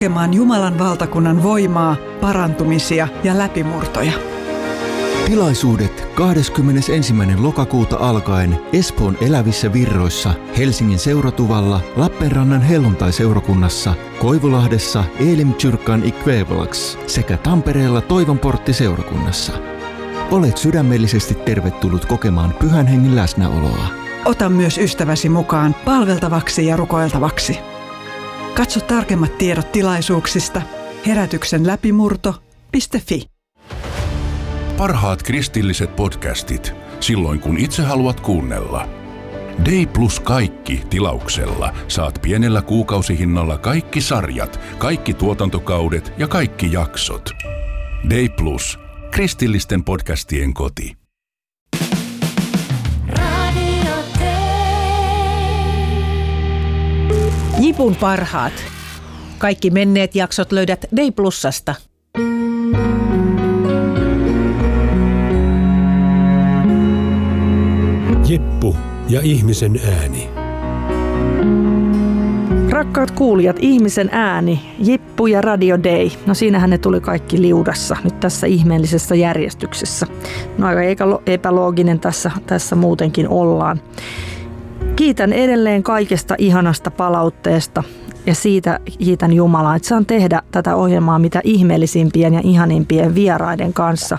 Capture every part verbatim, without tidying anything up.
kokemaan Jumalan valtakunnan voimaa, parantumisia ja läpimurtoja. Tilaisuudet kahdeskymmenesensimmäinen lokakuuta alkaen Espoon Elävissä Virroissa, Helsingin Seuratuvalla, Lappeenrannan Helluntai-seurakunnassa, Koivulahdessa Elim-kyrkan Ikvävalax sekä Tampereella Toivonportti-seurakunnassa. Olet sydämellisesti tervetullut kokemaan Pyhän Hengen läsnäoloa. Ota myös ystäväsi mukaan palveltavaksi ja rukoiltavaksi. Katso tarkemmat tiedot tilaisuuksista herätyksen läpimurto piste fi. Parhaat kristilliset podcastit, silloin kun itse haluat kuunnella. Day plus kaikki tilauksella saat pienellä kuukausihinnalla kaikki sarjat, kaikki tuotantokaudet ja kaikki jaksot. Day plus, kristillisten podcastien koti. Jipun parhaat. Kaikki menneet jaksot löydät Day Plusasta. Jippu ja ihmisen ääni. Rakkaat kuulijat, ihmisen ääni, Jippu ja Radio Day. No siinähän ne tuli kaikki liudassa nyt tässä ihmeellisessä järjestyksessä. No aika epälooginen tässä, tässä muutenkin ollaan. Kiitän edelleen kaikesta ihanasta palautteesta ja siitä kiitän Jumalaa, että saan tehdä tätä ohjelmaa mitä ihmeellisimpien ja ihanimpien vieraiden kanssa.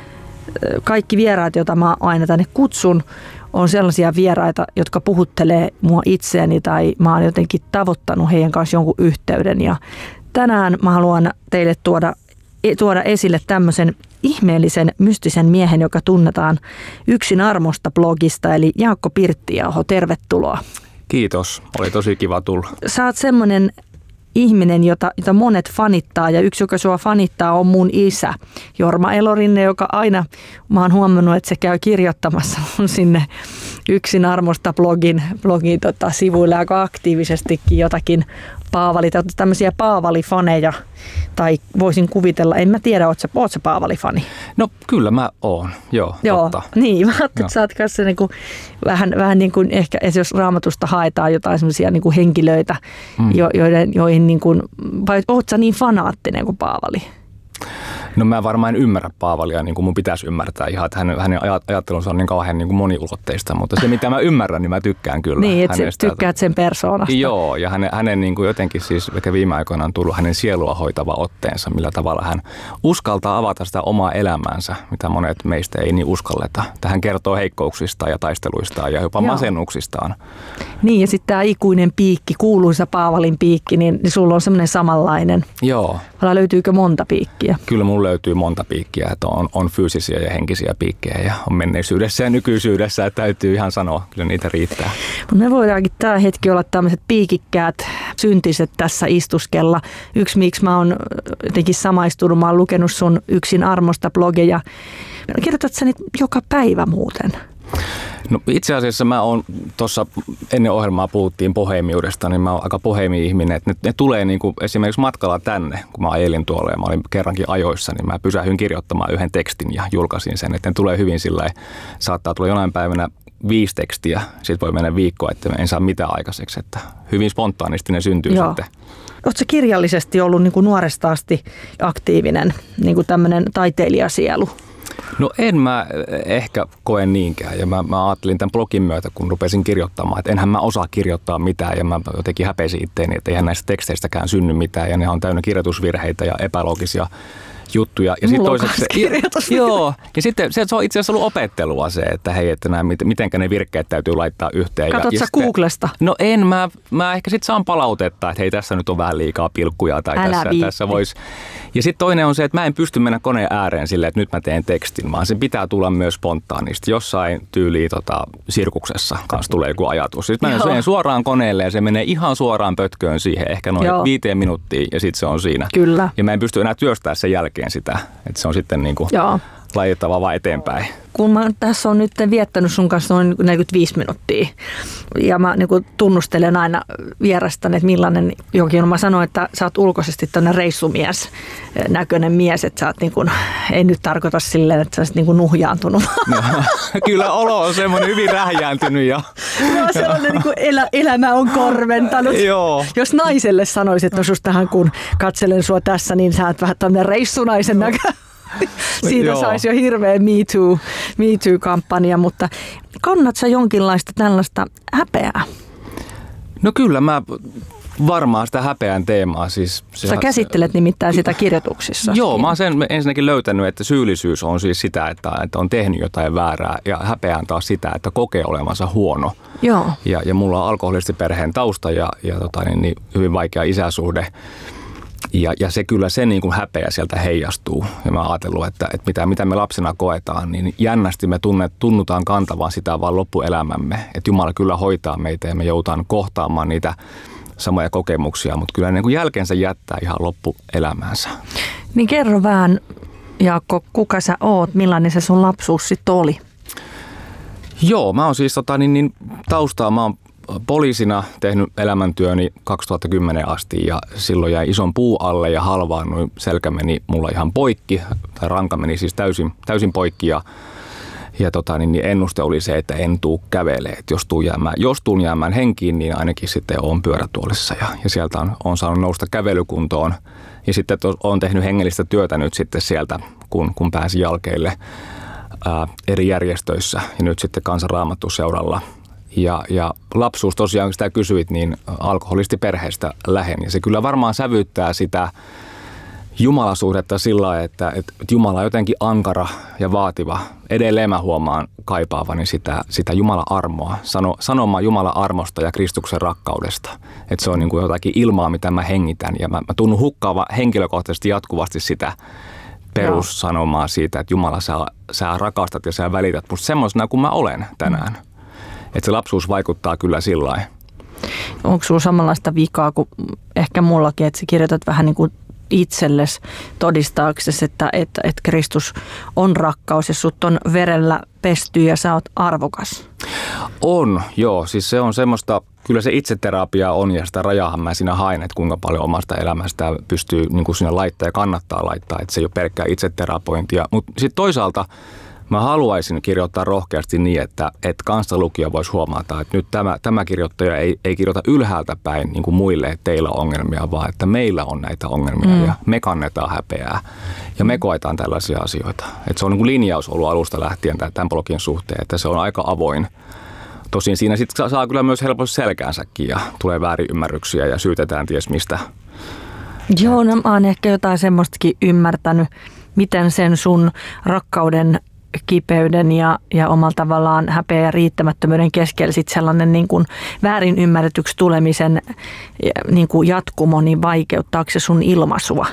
Kaikki vieraat, joita mä aina tänne kutsun, on sellaisia vieraita, jotka puhuttelee mua itseäni tai mä oon jotenkin tavoittanut heidän kanssa jonkun yhteyden. Ja tänään mä haluan teille tuoda, tuoda esille tämmöisen ihmeellisen mystisen miehen, joka tunnetaan Yksin armosta blogista, eli Jaakko Pirttiauho. Tervetuloa. Kiitos, oli tosi kiva tulla. Sä oot semmoinen ihminen, jota, jota monet fanittaa, ja yksi, joka sua fanittaa, on mun isä, Jorma Elorinne, joka aina, mä oon huomannut, että se käy kirjoittamassa mun sinne Yksin armosta blogin, blogin tota, sivuille aika aktiivisestikin jotakin Paavali, tai tämmöisiä Paavali-faneja, tai voisin kuvitella, en mä tiedä, oot sä, oot sä Paavali-fani? No kyllä mä oon, joo, joo totta. Niin, mä ajattelin, että sä oot kanssa niin kuin, vähän, vähän niin kuin ehkä, jos Raamatusta haetaan jotain semmoisia niin kuin henkilöitä, mm. jo, joiden, joihin niin kuin, vai oot sä niin fanaattinen kuin Paavali? No mä varmaan en ymmärrä Paavalia niin kuin mun pitäisi ymmärtää ihan, että hänen, hänen ajattelunsa on niin kauhean niin kuin moniulotteista, mutta se mitä mä ymmärrän, niin mä tykkään kyllä. Niin, että tykkäät sen persoonasta. Joo, ja hänen, hänen niin kuin jotenkin siis, vaikka viime aikoina on tullut hänen sielua hoitava otteensa, millä tavalla hän uskaltaa avata sitä omaa elämäänsä, mitä monet meistä ei niin uskalleta. Hän kertoo heikkouksistaan ja taisteluistaan ja jopa Joo. masennuksistaan. Niin, ja sitten tämä ikuinen piikki, kuuluisa Paavalin piikki, niin, niin sulla on semmoinen samanlainen. Joo. Vai löytyykö monta piikkiä? Kyllä mulla löytyy monta piikkiä, että on, on fyysisiä ja henkisiä piikkejä ja on menneisyydessä ja nykyisyydessä, että täytyy ihan sanoa, kyllä niitä riittää. Mutta me voidaankin tämä hetki olla tämmöiset piikikkäät syntiset tässä istuskella. Yksi, miksi mä oon jotenkin samaistunut, mä oon lukenut sun Yksin armosta blogeja. Kirjoitat sä niitä joka päivä muuten? No itse asiassa mä oon tuossa ennen ohjelmaa puhuttiin boheemiudesta, niin mä oon aika boheemi-ihminen, että ne, ne tulee niin kuin esimerkiksi matkalla tänne, kun mä ajelin tuolla ja mä olin kerrankin ajoissa, niin mä pysähdyin kirjoittamaan yhden tekstin ja julkaisin sen, että ne tulee hyvin sillä saattaa tulla jonain päivänä viisi tekstiä, sit voi mennä viikko, että en saa mitään aikaiseksi, että hyvin spontaanisti ne syntyy Joo. sitten. Oletko sä kirjallisesti ollut niin kuin nuoresta asti aktiivinen, niin kuin tämmöinen taiteilijasielu? No en mä ehkä koe niinkään ja mä, mä ajattelin tämän blogin myötä, kun rupesin kirjoittamaan, että enhän mä osaa kirjoittaa mitään ja mä jotenkin häpesin itteeni, että eihän näistä teksteistäkään synny mitään ja ne on täynnä kirjoitusvirheitä ja epäloogisia juttuja. Ja Mulla sitten toiseksi, joo, ja sitten se on itse asiassa ollut opettelua se, että hei, että nämä, mitenkä ne virkkeet täytyy laittaa yhteen. Katsot sä Googlesta? No en, mä, mä ehkä sitten saan palautetta, että hei, tässä nyt on vähän liikaa pilkkuja tai Älä tässä, tässä voisi. Ja sitten toinen on se, että mä en pysty mennä koneen ääreen silleen, että nyt mä teen tekstin, vaan se pitää tulla myös spontaanisti. Jossain tyyliin tota, sirkuksessa kanssa tulee joku ajatus. Sitten mä menen suoraan koneelle ja se menee ihan suoraan pötköön siihen, ehkä noin Joo. viiteen minuuttiin ja sitten se on siinä. Kyllä. Ja mä en pysty enää työstää sen jälkeen sitä, että se on sitten niin kuin laitettava vaan eteenpäin. kun mä tässä on nyt viettänyt sun kanssa noin neljäkymmentäviisi minuuttia ja mä niin kuin tunnustelen aina vierastani, että millainen jokin on. Mä sanoin, että sä oot ulkoisesti tämmöinen reissumies näköinen mies, että sä oot niin kuin, ei nyt tarkoita silleen, että sä oot niin kuin nuhjaantunut. No, kyllä olo on semmoinen hyvin rähjääntynyt. Ja... No, sellainen niin kuin elä, elämä on korventanut. Joo. Jos naiselle sanoisit, että no just tähän kun katselen sua tässä, niin sä oot vähän tämmöinen reissunaisen näkö. Siitä Joo. saisi jo hirveä Me Too, Me Too-kampanja, mutta kannat sä jonkinlaista tällaista häpeää? No kyllä, mä varmaan sitä häpeän teemaa. Siis, sä käsittelet nimittäin sitä kirjoituksissa. Joo, mä oon sen ensinnäkin löytänyt, että syyllisyys on siis sitä, että, että on tehnyt jotain väärää ja häpeä on taas sitä, että kokee olevansa huono. Joo. Ja, ja mulla on alkoholistiperheen tausta ja, ja tota, niin, niin hyvin vaikea isäsuhde. Ja, ja se kyllä se niin kuin häpeä sieltä heijastuu. Ja mä oon ajatellut, että, että mitä, mitä me lapsena koetaan, niin jännästi me tunnet, tunnutaan kantavan sitä vaan loppuelämämme. Että Jumala kyllä hoitaa meitä ja me joutaan kohtaamaan niitä samoja kokemuksia, mutta kyllä niin kuin jälkeensä jättää ihan loppuelämäänsä. Niin kerro vähän, Jaakko, kuka sä oot, millainen se sun lapsuus sitten oli? Joo, mä oon siis tota, niin, niin, taustaa, mä oon poliisina tehnyt elämäntyöni kaksituhattakymmenen asti ja silloin jäi ison puu alle ja halvaannuin, selkä meni mulla ihan poikki, tai ranka meni siis täysin, täysin poikki ja, ja tota, niin, niin ennuste oli se, että en tuu kävelee. Et jos tuun jäämään, jos tuun jäämään henkiin, niin ainakin sitten oon pyörätuolissa ja, ja sieltä on, on saanut nousta kävelykuntoon ja sitten oon tehnyt hengellistä työtä nyt sitten sieltä, kun, kun pääsin jalkeille ää, eri järjestöissä ja nyt sitten Kansan Raamattuseuralla. Ja, ja lapsuus tosiaan, kun sitä kysyit, niin alkoholistiperheestä lähen. Ja se kyllä varmaan sävyttää sitä jumalasuhdetta sillä lailla, että, että Jumala on jotenkin ankara ja vaativa. Edelleen mä huomaan kaipaavani sitä, sitä Jumalan armoa, sano, sanomaa Jumalan armosta ja Kristuksen rakkaudesta. Että se on niin kuin jotakin ilmaa, mitä mä hengitän. Ja mä, mä tunnun hukkaava henkilökohtaisesti jatkuvasti sitä perussanomaa siitä, että Jumala, sä, sä rakastat ja sä välität musta semmoisena kuin mä olen tänään. Että se lapsuus vaikuttaa kyllä sillä lailla. Onko sinulla samanlaista vikaa kuin ehkä mullakin, että sä kirjoitat vähän niin kuin itsellesi todistaaksesi, että, että, että Kristus on rakkaus ja sut on verellä pesty ja sä oot arvokas? On, joo. Siis se on semmoista, kyllä se itseterapia on ja sitä rajaahan mä siinä haen, että kuinka paljon omasta elämästä pystyy niin kuin siinä laittaa ja kannattaa laittaa. Että se ei ole pelkkää itseterapointia. Mutta sitten toisaalta mä haluaisin kirjoittaa rohkeasti niin, että, että kanssalukija voisi huomata, että nyt tämä, tämä kirjoittaja ei, ei kirjoita ylhäältä päin niin kuin muille, että teillä on ongelmia, vaan että meillä on näitä ongelmia mm. ja me kannetaan häpeää ja me koetaan tällaisia asioita. Että se on niin kuin linjaus ollut alusta lähtien tämän blogin suhteen, että se on aika avoin. Tosin siinä sitten saa kyllä myös helposti selkäänsäkin ja tulee väärinymmärryksiä ja syytetään ties mistä. Joo, no mä oon ehkä jotain semmoistakin ymmärtänyt, miten sen sun rakkauden kipeyden ja, ja omalla tavallaan häpeä ja riittämättömyyden keskellä sit sellainen niin kuin väärin ymmärretyksi tulemisen niin kuin jatkumo, niin vaikeuttaako se sun ilmaisua?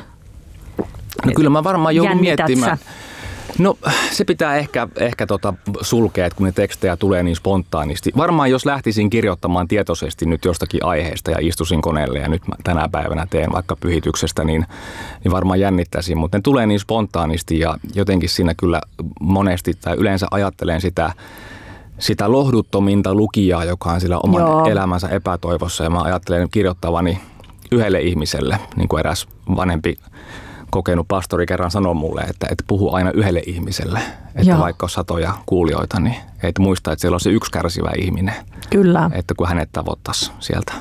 No kyllä mä varmaan joudun Jännität miettimään. Sä? No se pitää ehkä, ehkä tota sulkea, että kun ne tekstejä tulee niin spontaanisti. Varmaan jos lähtisin kirjoittamaan tietoisesti nyt jostakin aiheesta ja istuisin koneelle ja nyt mä tänä päivänä teen vaikka pyhityksestä, niin, niin varmaan jännittäisin. Mutta ne tulee niin spontaanisti ja jotenkin siinä kyllä monesti tai yleensä ajattelen sitä, sitä lohduttominta lukijaa, joka on sillä oman Joo. elämänsä epätoivossa. Ja mä ajattelen kirjoittavani yhdelle ihmiselle, niin kuin eräs vanhempi kokenut pastori kerran sanoi mulle, että, että puhu aina yhdelle ihmiselle. Että Joo. vaikka on satoja kuulijoita, niin et muista, että siellä on se yksi kärsivä ihminen. Kyllä. Että kun hänet tavoittaisi sieltä.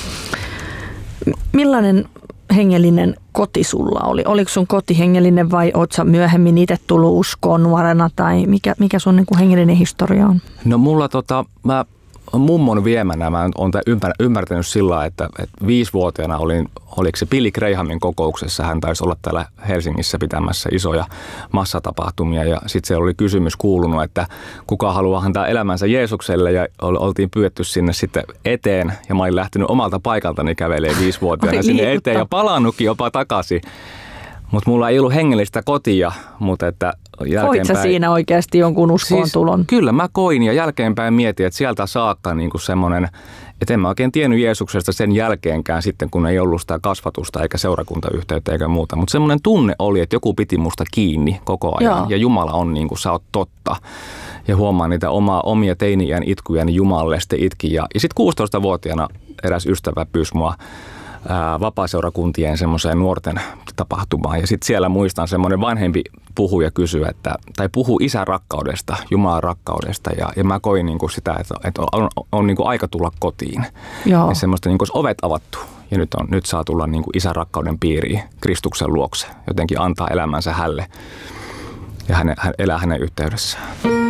Millainen hengellinen koti sulla oli? Oliko sun koti hengellinen vai oot sä myöhemmin itse tullut uskoon nuorena? Tai mikä, mikä sun niin kuin hengellinen historia on? No mulla tota, mä mummon viemänä mä oon ymmärtänyt sillä, että, että viisivuotiaana olin, oliko se Billy Grahamin kokouksessa, hän taisi olla täällä Helsingissä pitämässä isoja massatapahtumia ja sitten se oli kysymys kuulunut, että kuka haluaa antaa elämänsä Jeesukselle ja oltiin pyydetty sinne sitten eteen ja mä olin lähtenyt omalta paikaltani kävelee viisivuotiaana sinne eteen ja palannutkin jopa takaisin. Mutta mulla ei ollut hengellistä kotia, mutta että Koit sä siinä oikeasti jonkun uskoon siis, tulon? Kyllä mä koin ja jälkeenpäin mietin, että sieltä saakka niin kuin semmoinen, että en mä oikein tiennyt Jeesuksesta sen jälkeenkään sitten, kun ei ollut sitä kasvatusta eikä seurakuntayhteyttä eikä muuta. Mutta semmoinen tunne oli, että joku piti musta kiinni koko ajan. Joo. Ja Jumala on niin kuin sä oot totta. Ja huomaan niitä oma, omia teini-iän itkuja, niin Jumalalle sitten itkin. Ja, ja sitten kuusitoistavuotiaana eräs ystävä pyysi mua ää, vapaaseurakuntien semmoiseen nuorten tapahtumaan. Ja sitten siellä muistan semmoinen vanhempi puhuu ja kysyy, että, tai puhuu isän rakkaudesta, Jumalan rakkaudesta. Ja, ja mä koin niin kuin sitä, että, että on, on niin kuin aika tulla kotiin. Joo. Ja semmoista niin kuin ovet avattu. Ja nyt, on, nyt saa tulla niin kuin isän rakkauden piiriin, Kristuksen luokse. Jotenkin antaa elämänsä hälle ja häne, hän elää hänen yhteydessään.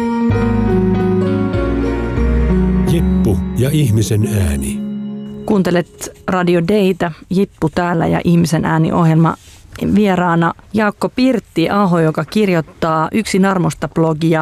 Jippu ja ihmisen ääni. Kuuntelet Radio Daytä, Jippu täällä ja ihmisen ääni -ohjelma. Vieraana Jaakko Pirttiaho, joka kirjoittaa Yksin armosta -blogia.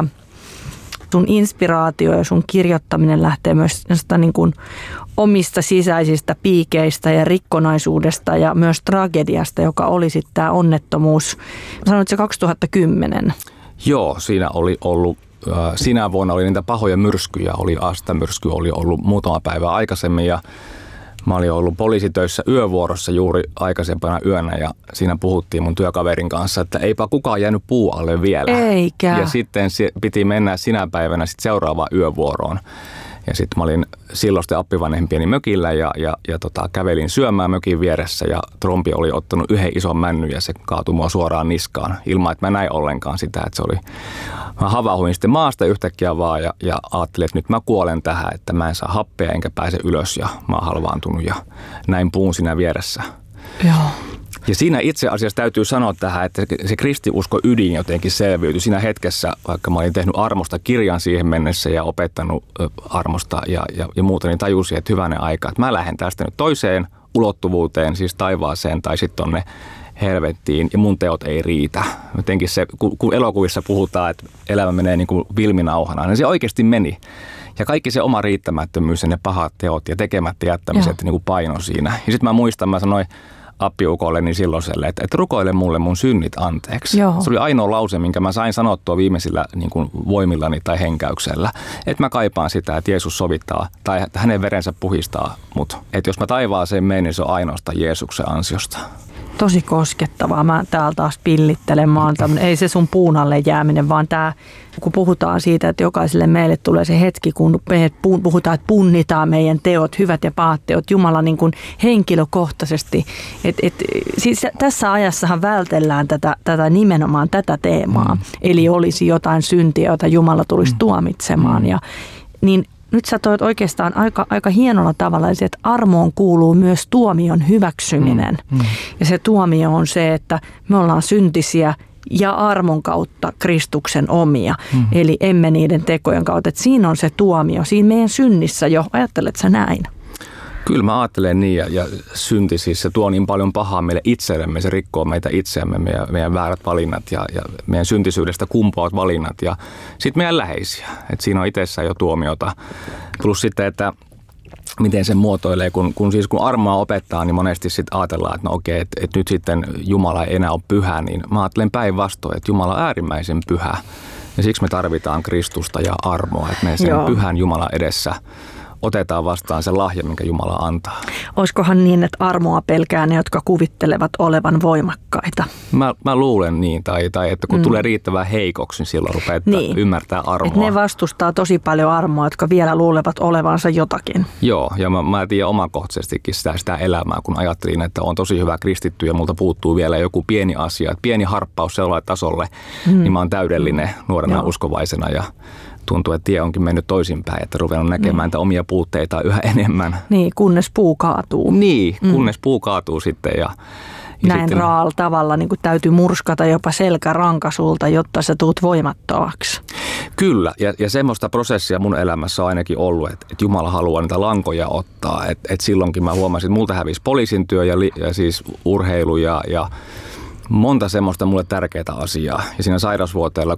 Sun inspiraatio ja sun kirjoittaminen lähtee myös niin kuin omista sisäisistä piikeistä ja rikkonaisuudesta ja myös tragediasta, joka oli sitten tämä onnettomuus. Sanoit se kaksituhattakymmenen. Joo, siinä oli ollut, äh, sinä vuonna oli niitä pahoja myrskyjä, oli Asta-myrsky oli ollut muutama päivä aikaisemmin ja mä olin ollut poliisitöissä yövuorossa juuri aikaisempana yönä ja siinä puhuttiin mun työkaverin kanssa, että eipä kukaan jäänyt puu alle vielä. Eikä. Ja sitten piti mennä sinä päivänä sit seuraavaan yövuoroon. Ja sitten mä olin silloisten appivanhempieni mökillä ja, ja, ja tota, kävelin syömään mökin vieressä ja trompi oli ottanut yhden ison männyn ja se kaatui mua suoraan niskaan ilman, että mä näin ollenkaan sitä, että se oli. Mä havahduin sitten maasta yhtäkkiä vaan ja, ja ajattelin, että nyt mä kuolen tähän, että mä en saa happea enkä pääse ylös ja mä oon halvaantunut ja näin puun siinä vieressä. Joo. Ja siinä itse asiassa täytyy sanoa tähän, että se kristiusko ydin jotenkin selviytyi siinä hetkessä, vaikka mä olin tehnyt armosta kirjan siihen mennessä ja opettanut armosta ja, ja, ja muuta, niin tajusin, että hyvänen aika, että mä lähden tästä nyt toiseen ulottuvuuteen, siis taivaaseen tai sitten tonne helvettiin ja mun teot ei riitä. Jotenkin se, kun elokuvissa puhutaan, että elämä menee niin kuin vilminauhana, niin se oikeasti meni. Ja kaikki se oma riittämättömyys ja ne pahat teot ja tekemättä jättämiset niin kuin paino siinä. Ja sitten mä muistan, mä sanoin appiukolle niin silloiselle, että, että rukoile mulle mun synnit anteeksi. Joo. Se oli ainoa lause, minkä mä sain sanottua viimeisillä niin kuin voimillani tai henkäyksellä. Että mä kaipaan sitä, että Jeesus sovittaa tai että hänen verensä puhistaa mut. Että jos mä taivaaseen menen, niin se on ainoastaan Jeesuksen ansiosta. Tosi koskettavaa. Mä täällä taas pillittelen. Mä oon tämmönen, ei se sun puun alle jääminen, vaan tää, kun puhutaan siitä, että jokaiselle meille tulee se hetki, kun me puhutaan, että punnitaan meidän teot, hyvät ja pahat teot, Jumala niin kuin henkilökohtaisesti. Et, et, siis tässä ajassahan vältellään tätä, tätä nimenomaan tätä teemaa. Mm. Eli olisi jotain syntiä, jota Jumala tulisi mm. tuomitsemaan. Ja, niin nyt sä toit oikeastaan aika, aika hienolla tavalla, että armoon kuuluu myös tuomion hyväksyminen. Mm, mm. Ja se tuomio on se, että me ollaan syntisiä ja armon kautta Kristuksen omia. Mm. Eli emme niiden tekojen kautta. Että siinä on se tuomio, siinä meidän synnissä jo. Ajattelet sä näin? Kyllä mä ajattelen niin, ja, ja synti siis se tuo niin paljon pahaa meille itsellemme, se rikkoo meitä itseämme, meidän, meidän väärät valinnat ja, ja meidän syntisyydestä kumpuavat valinnat ja sitten meidän läheisiä. Et siinä on itsessään jo tuomiota. Plus sitten, että miten se muotoilee, kun, kun, siis kun armoa opettaa, niin monesti sitten ajatellaan, että no okei, että, että nyt sitten Jumala ei enää ole pyhä, niin mä ajattelen päinvastoin, että Jumala on äärimmäisen pyhä. Ja siksi me tarvitaan Kristusta ja armoa, että me sen Joo. pyhän Jumalan edessä otetaan vastaan se lahja, minkä Jumala antaa. Olisikohan niin, että armoa pelkää ne, jotka kuvittelevat olevan voimakkaita? Mä, mä luulen niin, tai, tai että kun mm. tulee riittävän heikoksi, niin silloin rupeaa niin. ymmärtää armoa. Et ne vastustaa tosi paljon armoa, jotka vielä luulevat olevansa jotakin. Joo, ja mä, mä tiedän omakohtaisestikin sitä, sitä elämää, kun ajattelin, että on tosi hyvä kristitty ja multa puuttuu vielä joku pieni asia, pieni harppaus sellaiselle tasolle, mm. niin mä oon täydellinen nuorena Joo. uskovaisena ja tuntuu, että tie onkin mennyt toisinpäin, että ruvennut näkemään niin. omia puutteita yhä enemmän. Niin, kunnes puu kaatuu. Niin, kunnes mm. puu kaatuu sitten. Ja, ja näin sitten raalla tavalla niin kuin täytyy murskata jopa selkäranka sulta, jotta sä tuut voimattomaksi. Kyllä, ja, ja semmoista prosessia mun elämässä on ainakin ollut, että, että Jumala haluaa niitä lankoja ottaa. Että, että silloinkin mä huomasin, että multa hävisi poliisin työ ja, li, ja siis urheilu ja, ja monta semmoista mulle tärkeää asiaa. Ja siinä sairausvuoteella, kun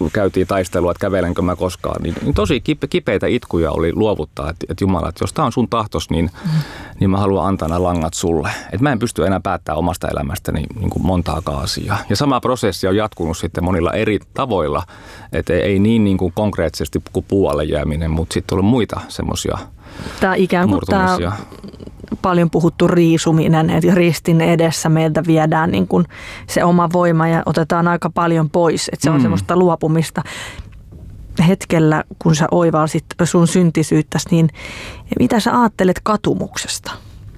käytiin taistelua, että kävelenkö mä koskaan, niin, niin tosi kipeitä itkuja oli luovuttaa, että, että Jumala, että jos tämä on sun tahtos, niin, mm. niin mä haluan antaa nämä langat sulle. Että mä en pysty enää päättämään omasta elämästäni niin kuin montaakaan asiaa. Ja sama prosessi on jatkunut sitten monilla eri tavoilla, että ei, ei niin, niin kuin konkreettisesti kuin puualle jääminen, mutta sitten on muita semmoisia Tämä ikään kuin tämä paljon puhuttu riisuminen, että ristin edessä meiltä viedään niin kuin se oma voima ja otetaan aika paljon pois, että se on mm. semmoista luopumista. Hetkellä, kun sä oivalsit sun syntisyyttäsi, niin mitä sä ajattelet katumuksesta?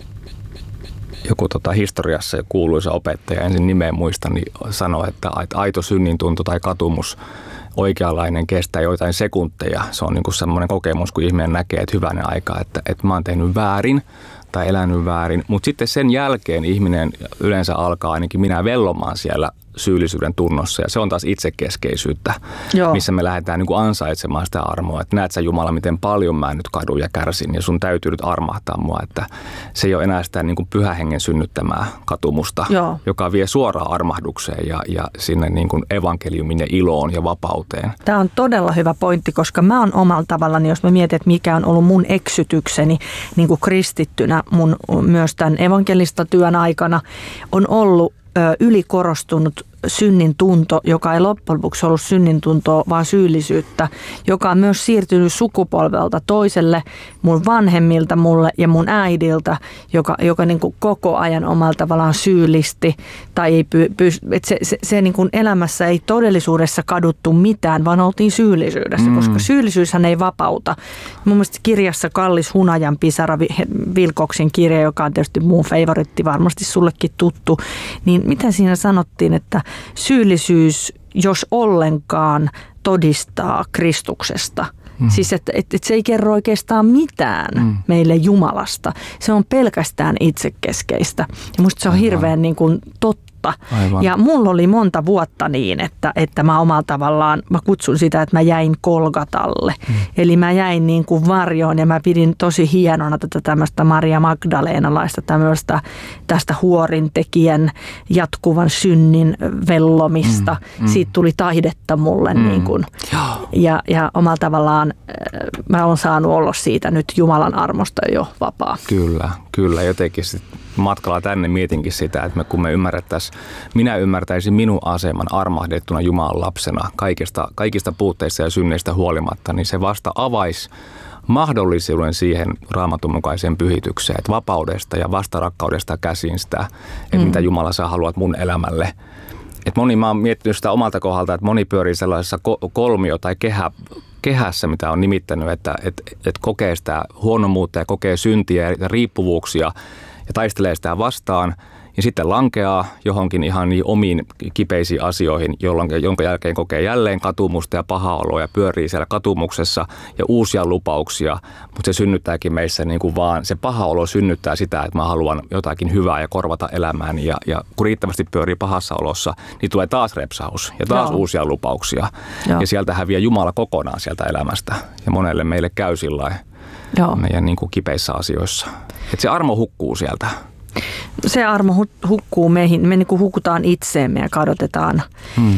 Joku tota, historiassa kuuluisa opettaja, ensin nimeä muista, niin sanoi, että aito synnintunto tai katumus oikeanlainen kestää joitain sekunteja. Se on niin kuin semmoinen kokemus, kun ihminen näkee, että hyvänen aika, että, että mä oon tehnyt väärin tai elänyt väärin. Mutta sitten sen jälkeen ihminen yleensä alkaa ainakin minä vellomaan siellä syyllisyyden tunnossa. Ja se on taas itsekeskeisyyttä, Joo. missä me lähdetään niin kuin ansaitsemaan sitä armoa. Että näet sä Jumala, miten paljon mä nyt kadun ja kärsin ja sun täytyy nyt armahtaa mua. Että se ei ole enää sitä niin kuin pyhän hengen synnyttämää katumusta, Joo. joka vie suoraan armahdukseen ja, ja sinne niin kuin evankeliumin ja iloon ja vapauteen. Tämä on todella hyvä pointti, koska mä oon omalla tavallani, jos mä mietin, että mikä on ollut mun eksytykseni niin kuin kristittynä mun myös tämän evankelista työn aikana, on ollut ylikorostunut synnin tunto, joka ei loppujen lopuksi ollut synnin tuntoa, vaan syyllisyyttä, joka on myös siirtynyt sukupolvelta toiselle, mun vanhemmilta mulle ja mun äidiltä, joka, joka niin kuin koko ajan omalla tavallaan syyllisti. Tai ei py, py, että se se, se niin kuin elämässä ei todellisuudessa kaduttu mitään, vaan oltiin syyllisyydessä, mm. koska syyllisyyshän ei vapauta. Mun mielestä kirjassa Kallis Hunajan pisara, Wilcoxin kirja, joka on tietysti mun favoritti, varmasti sullekin tuttu, niin mitä siinä sanottiin, että syyllisyys, jos ollenkaan, todistaa Kristuksesta. Mm. Siis, että et, et se ei kerro oikeastaan mitään mm. meille Jumalasta. Se on pelkästään itsekeskeistä. Ja musta se on Aivan. hirveän niin kuin totta. Aivan. Ja mulla oli monta vuotta niin, että, että mä omalla tavallaan, mä kutsun sitä, että mä jäin Kolgatalle. Mm. Eli mä jäin niin kuin varjoon ja mä pidin tosi hienona tätä tämmöistä Maria Magdaleenalaista tämmöistä tästä huorintekijän jatkuvan synnin vellomista. Mm. Mm. Siitä tuli taidetta mulle mm. niin kuin. Ja, ja omalla tavallaan mä oon saanut olla siitä nyt Jumalan armosta jo vapaa. Kyllä, kyllä. Jotenkin matkalla tänne mietinkin sitä, että me, kun me ymmärrettäisiin, minä ymmärtäisin minun aseman armahdettuna Jumalan lapsena kaikista, kaikista puutteista ja synneistä huolimatta, niin se vasta avaisi mahdollisuuden siihen Raamatun mukaiseen pyhitykseen, että vapaudesta ja vastarakkaudesta käsin sitä, että mm. mitä Jumala sä haluat mun elämälle. Et moni, mä oon miettinyt sitä omalta kohdalta, että moni pyörii sellaisessa kolmio- tai kehä, kehässä, mitä on nimittänyt, että et, et kokee sitä huonomuutta ja kokee syntiä ja riippuvuuksia ja taistelee sitä vastaan ja sitten lankeaa johonkin ihan niin omiin kipeisiin asioihin, jolloin, jonka jälkeen kokee jälleen katumusta ja pahaa oloa ja pyörii siellä katumuksessa ja uusia lupauksia, mutta se synnyttääkin meissä niin kuin vaan, se paha olo synnyttää sitä, että mä haluan jotakin hyvää ja korvata elämääni ja, ja kun riittävästi pyörii pahassa olossa, niin tulee taas repsaus ja taas Joo. uusia lupauksia Joo. ja sieltä häviää Jumala kokonaan sieltä elämästä ja monelle meille käy sillain meidän niin kuin kipeissä asioissa. Että se armo hukkuu sieltä. Se armo hukkuu meihin. Me niin kuin hukutaan itseemme ja kadotetaan. Hmm.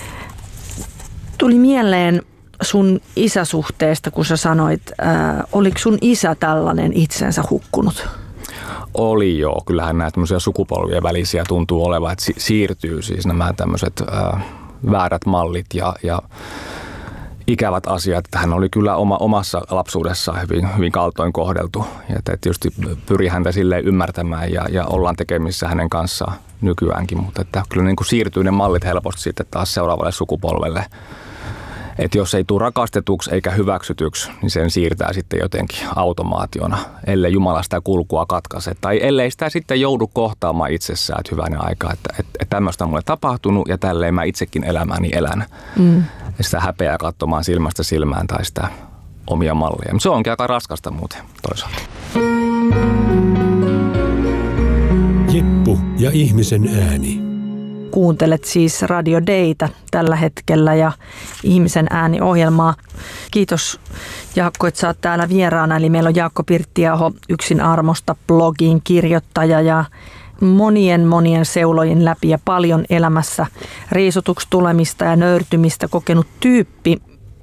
Tuli mieleen sun isäsuhteesta, kun sä sanoit, äh, oliko sun isä tällainen itsensä hukkunut? Oli joo. Kyllähän nämä tämmöisiä sukupolvien välisiä tuntuu olevan, että si- siirtyy siis nämä tämmöiset äh, väärät mallit ja, ja ikävät asiat. Hän oli kyllä oma, omassa lapsuudessaan hyvin, hyvin kaltoin kohdeltu. Ja tietysti pyri häntä silleen ymmärtämään ja, ja ollaan tekemissä hänen kanssaan nykyäänkin. Mutta että kyllä niin kuin siirtyy ne mallit helposti sitten taas seuraavalle sukupolvelle. Että jos ei tule rakastetuksi eikä hyväksytyksi, niin sen siirtää sitten jotenkin automaationa, ellei Jumala sitä kulkua katkaise. Tai ellei sitä sitten joudu kohtaamaan itsessään, että hyvänen aika, että, että, että tämmöistä on mulle tapahtunut ja tälleen mä itsekin elämääni elän. Mm. Ja sitä häpeää katsomaan silmästä silmään tai sitä omia malleja. Mutta se onkin aika raskasta muuten toisaalta. Jeppu ja ihmisen ääni. Kuuntelet siis Radio Daytä tällä hetkellä ja Ihmisen ääni-ohjelmaa. Kiitos Jaakko, että sä oot täällä vieraana. Eli meillä on Jaakko Pirttiaho, Yksin armosta blogin kirjoittaja ja monien monien seulojen läpi ja paljon elämässä riisutuksi tulemista ja nöyrtymistä kokenut tyyppi.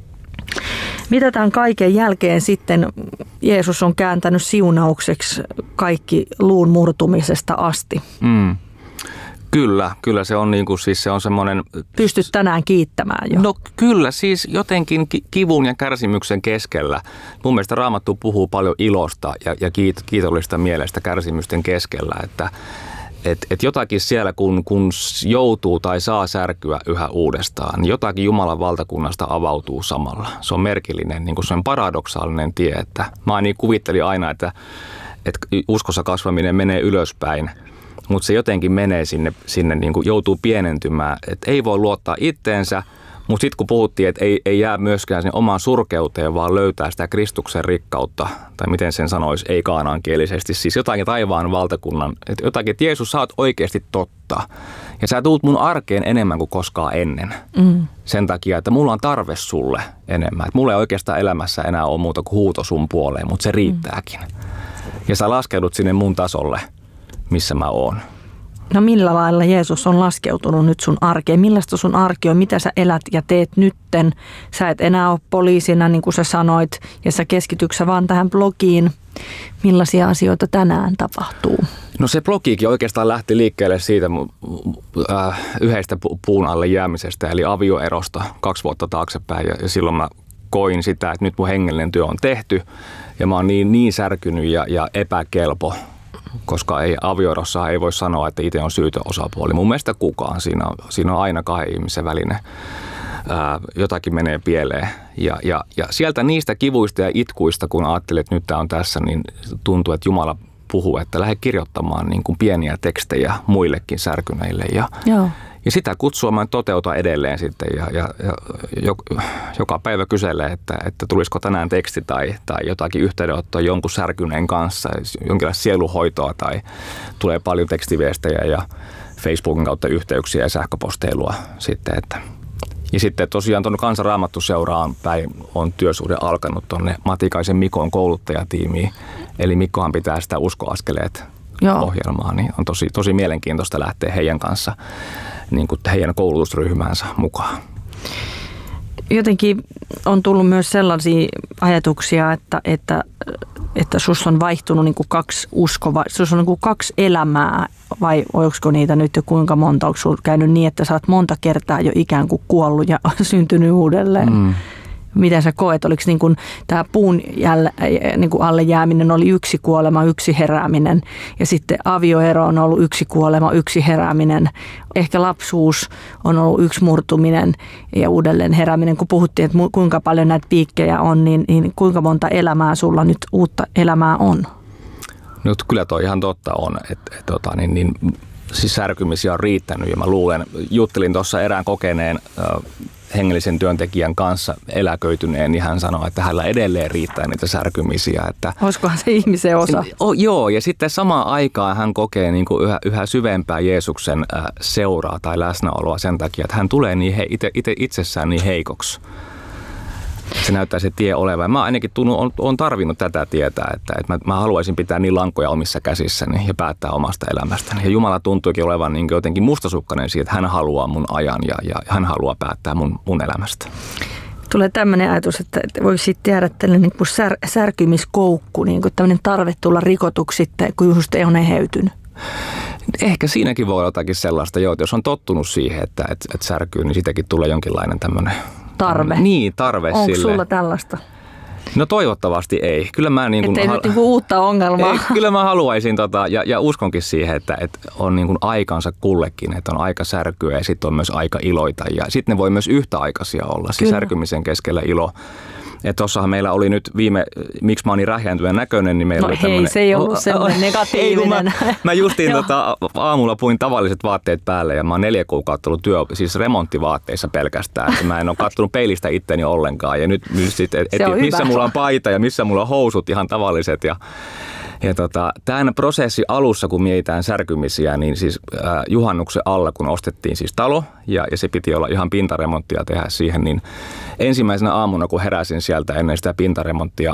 Mitä tämän kaiken jälkeen sitten Jeesus on kääntänyt siunaukseksi kaikki luun murtumisesta asti? Mm. Kyllä, kyllä se on niin kuin, siis se on semmoinen... Pystyt tänään kiittämään jo. No kyllä, siis jotenkin kivun ja kärsimyksen keskellä. Mun mielestä Raamattu puhuu paljon ilosta ja, ja kiit, kiitollista mielestä kärsimysten keskellä, että et, et jotakin siellä, kun, kun joutuu tai saa särkyä yhä uudestaan, niin jotakin Jumalan valtakunnasta avautuu samalla. Se on merkillinen, niin kuin se on paradoksaalinen tie, että mä niin kuvittelin aina, että, että uskossa kasvaminen menee ylöspäin. Mutta se jotenkin menee sinne, sinne niin kuin joutuu pienentymään, että ei voi luottaa itteensä, mutta sitten kun puhuttiin, että ei, ei jää myöskään sinne omaan surkeuteen, vaan löytää sitä Kristuksen rikkautta, tai miten sen sanoisi, ei kaanaankielisesti, siis jotakin taivaan valtakunnan, että jotakin, että Jeesus, sä oot oikeasti totta, ja sä tuut mun arkeen enemmän kuin koskaan ennen, mm. sen takia, että mulla on tarve sulle enemmän, että mulla ei oikeastaan elämässä enää ole muuta kuin huuto sun puoleen, mutta se riittääkin, mm. ja sä laskeudut sinne mun tasolle, missä mä oon. No millä lailla Jeesus on laskeutunut nyt sun arkeen? Millaista sun arki on? Mitä sä elät ja teet nytten? Sä et enää ole poliisina, niin kuin sä sanoit, ja sä keskityksä vaan tähän blogiin. Millaisia asioita tänään tapahtuu? No se blogiikin oikeastaan lähti liikkeelle siitä äh, yhdestä puun alle jäämisestä, eli avioerosta kaksi vuotta taaksepäin. Ja, ja silloin mä koin sitä, että nyt mun hengellinen työ on tehty, ja mä oon niin, niin särkynyt ja, ja epäkelpo, koska ei, avioerossa ei voi sanoa, että itse on syytön osapuoli. Mun mielestä kukaan. Siinä on, siinä on aina kahden ihmisen välinen. Ää, jotakin menee pieleen. Ja, ja, ja sieltä niistä kivuista ja itkuista, kun ajattelin, että nyt tämä on tässä, niin tuntuu, että Jumala puhuu, että lähde kirjoittamaan niin kuin pieniä tekstejä muillekin särkyneille. Ja, Joo. ja sitä kutsua mä toteutan edelleen sitten. Ja, ja, ja joka päivä kyselee, että, että tulisiko tänään teksti tai, tai jotakin yhteydenottoa jonkun särkyneen kanssa, jonkinlaista sieluhoitoa tai tulee paljon tekstiviestejä ja Facebookin kautta yhteyksiä ja sähköposteilua sitten. Että. Ja sitten tosiaan tuonne Kansan Raamattuseuraan päin on työsuhde alkanut tuonne Matikaisen Mikon kouluttajatiimiin. Eli Mikkohan pitää sitä uskoaskeleet Joo. ohjelmaa, niin on tosi, tosi mielenkiintoista lähteä heidän kanssa, niin kuin heidän koulutusryhmäänsä mukaan. Jotenkin on tullut myös sellaisia ajatuksia, että, että, että sus on vaihtunut niin kuin kaksi uskova, sus on niin kuin kaksi elämää, vai olisiko niitä nyt jo kuinka monta? Onko sinulla käynyt niin, että sä oot monta kertaa jo ikään kuin kuollut ja syntynyt uudelleen? Mm. Miten sä koet? Oliko niin kuin tämä puun jälle, niin kuin alle jääminen oli yksi kuolema, yksi herääminen ja sitten avioero on ollut yksi kuolema, yksi herääminen. Ehkä lapsuus on ollut yksi murtuminen ja uudelleen herääminen. Kun puhuttiin, että kuinka paljon näitä piikkejä on, niin, niin kuinka monta elämää sulla nyt uutta elämää on? No kyllä toi ihan totta on, että et, tota, niin, niin, siis särkymisiä on riittänyt ja mä luulen, juttelin tuossa erään kokeneen äh, hengellisen työntekijän kanssa eläköityneen, niin hän sanoi, että hänellä edelleen riittää niitä särkymisiä. Että, olisikohan se ihmisen osa? O, joo, ja sitten samaan aikaan hän kokee niin kuin yhä, yhä syvempää Jeesuksen äh, seuraa tai läsnäoloa sen takia, että hän tulee niin he, ite, ite itsessään niin heikoksi. Se näyttää se tie olevan. Mä ainakin tunnu, on, on tarvinnut tätä tietää, että, että mä, mä haluaisin pitää niin lankoja omissa käsissäni ja päättää omasta elämästäni. Ja Jumala tuntuikin olevan niin jotenkin mustasukkainen siitä, että hän haluaa mun ajan ja, ja hän haluaa päättää mun, mun elämästä. Tulee tämmöinen ajatus, että voisi sitten tehdä tällainen niin kuin sär, särkymiskoukku, niin kuin tämmöinen tarve tulla rikotuksi sitten, kun just ei ole eheytynyt. Ehkä siinäkin voi olla jotakin sellaista, joo, että jos on tottunut siihen, että, että, että särkyy, niin sitäkin tulee jonkinlainen tämmöinen tarve. Niin, tarve Onko sille. Onko sulla tällaista? No toivottavasti ei. Kyllä mä niin kuin, ettei hal- nyt niin kuin uutta ongelmaa. Ei, kyllä mä haluaisin tota, ja, ja uskonkin siihen, että, että on niin kuin aikansa kullekin, että on aika särkyä ja sitten on myös aika iloita. Ja sitten ne voi myös yhtäaikaisia olla, siis särkymisen keskellä ilo. Ja tuossahan meillä oli nyt viime, miksi mä oon niin rähjääntyvän näköinen, niin meillä no oli hei, tämmönen, se ei ollut semmoinen negatiivinen. Ei, mä, mä justiin tota, aamulla puin tavalliset vaatteet päälle ja mä oon neljä kuukautta ollut työ, siis remonttivaatteissa pelkästään. Että mä en ole kattonut peilistä itteni ollenkaan ja nyt, nyt sit, et, et, missä mulla on paita ja missä mulla on housut ihan tavalliset ja Ja tota, tämän prosessin alussa, kun mietitään särkymisiä, niin siis äh, juhannuksen alla, kun ostettiin siis talo ja, ja se piti olla ihan pintaremonttia tehdä siihen, niin ensimmäisenä aamuna, kun heräsin sieltä ennen sitä pintaremonttia,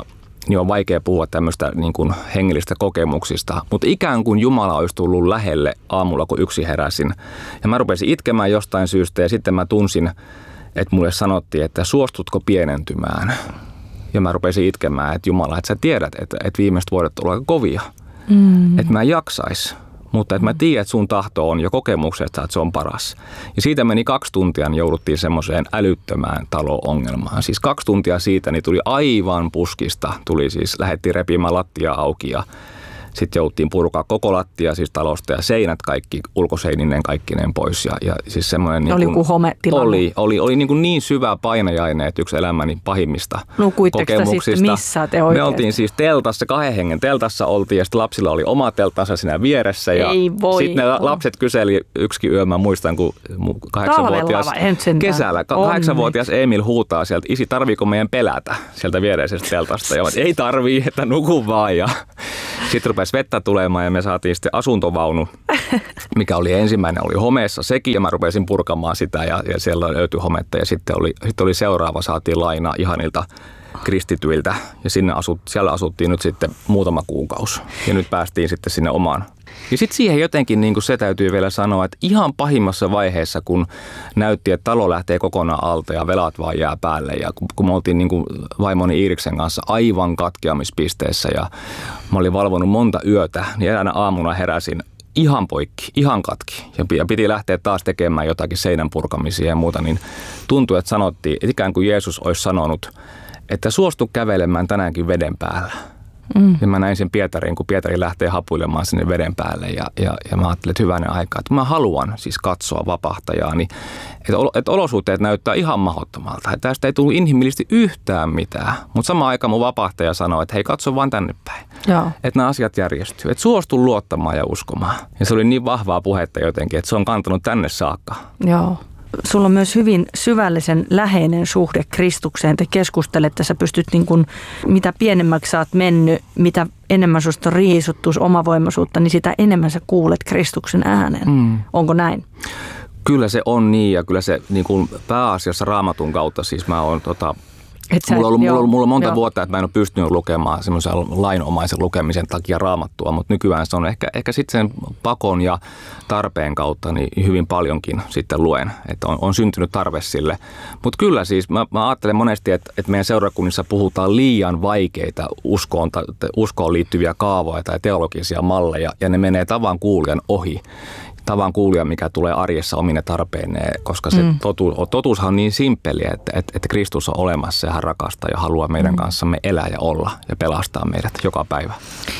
niin on vaikea puhua tämmöistä niin kuin hengellistä kokemuksista. Mutta ikään kuin Jumala olisi tullut lähelle aamulla, kun yksi heräsin. Ja mä rupesin itkemään jostain syystä ja sitten mä tunsin, että mulle sanottiin, että suostutko pienentymään. Ja mä rupesin itkemään, että Jumala, että sä tiedät, että, että viimeiset vuodet on aika kovia. Mm. Että mä en jaksais. Mutta että mä tiedän, että sun tahto on jo kokemuksesta, että se on paras. Ja siitä meni kaksi tuntia, niin jouduttiin semmoiseen älyttömään talo-ongelmaan. Siis kaksi tuntia siitä, niin tuli aivan puskista. Tuli siis, lähdettiin repimään lattia auki ja sitten jouttiin purkaa koko lattia siis talosta ja seinät kaikki, ulkoseininen kaikkineen pois. Ja, ja siis semmoinen niin oli kuin hometilanne. Oli, oli, oli niin, kuin niin syvä painajainen, että yksi elämäni pahimmista kokemuksista. Missä te oikein? Me oltiin siis teltassa, kahden hengen teltassa oltiin ja sitten lapsilla oli oma teltansa siinä vieressä. Ja sitten ne lapset kyseli yksikin yö, mä muistan, kun kahdeksanvuotias kesällä, kahdeksanvuotias Emil huutaa sieltä, isi, tarviiko meidän pelätä sieltä viereisestä teltasta? Ja ei tarvii, että nuku vaan. Ja sitten rupesi vettä tulemaan ja me saatiin sitten asuntovaunu, mikä oli ensimmäinen, oli homeessa sekin ja mä rupesin purkamaan sitä ja, ja siellä löytyi hometta ja sitten oli, sitten oli seuraava, saatiin laina ihanilta kristityiltä ja sinne asut, siellä asuttiin nyt sitten muutama kuukausi ja nyt päästiin sitten sinne omaan. Ja sitten siihen jotenkin niin kuin se täytyy vielä sanoa, että ihan pahimmassa vaiheessa, kun näytti, että talo lähtee kokonaan alta ja velat vaan jää päälle. Ja kun, kun me oltiin niin kuin vaimoni Iiriksen kanssa aivan katkeamispisteessä ja mä olin valvonut monta yötä, niin eräänä aamuna heräsin ihan poikki, ihan katki. Ja piti lähteä taas tekemään jotakin seinän purkamisia ja muuta, niin tuntui, että sanottiin, että ikään kuin Jeesus olisi sanonut, että suostu kävelemään tänäänkin veden päällä. Mm. Ja mä näin sen Pietarin, kun Pietari lähtee hapuilemaan sinne veden päälle ja, ja, ja mä ajattelin, että hyvänen aika, että mä haluan siis katsoa vapahtajaa, niin että, että olosuhteet näyttää ihan mahdottomalta. Että tästä ei tullut inhimillisesti yhtään mitään, mutta samaan aikaan mun vapahtaja sanoi, että hei, katso vaan tänne päin. Joo. Että nämä asiat järjestyy, että suostu luottamaan ja uskomaan. Ja se oli niin vahvaa puhetta jotenkin, että se on kantanut tänne saakka. Joo. Sulla on myös hyvin syvällisen läheinen suhde Kristukseen. Te keskustelette, sä pystyt niin kuin, mitä pienemmäksi sä oot mennyt, mitä enemmän susta on riisuttu omavoimaisuutta, niin sitä enemmän sä kuulet Kristuksen äänen. Mm. Onko näin? Kyllä se on niin ja kyllä se niin kuin pääasiassa Raamatun kautta, siis mä oon tota, Sä, mulla, on ollut, joo, mulla, on, mulla on monta joo. vuotta, että mä en ole pystynyt lukemaan semmoisen lainomaisen lukemisen takia Raamattua, mutta nykyään se on ehkä, ehkä sitten sen pakon ja tarpeen kautta niin hyvin paljonkin sitten luen, että on, on syntynyt tarve sille. Mutta kyllä siis mä, mä ajattelen monesti, että, että meidän seurakunnissa puhutaan liian vaikeita uskoon, uskoon liittyviä kaavoja tai teologisia malleja ja ne menee tavan kuulijan ohi. Tavan kuulija, mikä tulee arjessa omine tarpeineen, koska se mm. totuus, totuushan on niin simppeliä, että, että, että Kristus on olemassa ja hän rakastaa ja haluaa meidän mm. kanssamme elää ja olla ja pelastaa meidät joka päivä.